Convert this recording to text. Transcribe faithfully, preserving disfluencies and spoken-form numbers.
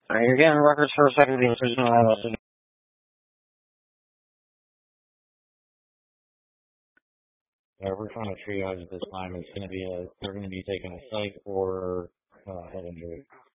Are you getting records for a second being seasonal analysis? Yeah, we're trying to triage at this time. It's going to be a, they're going to be taking a site or uh, head injury.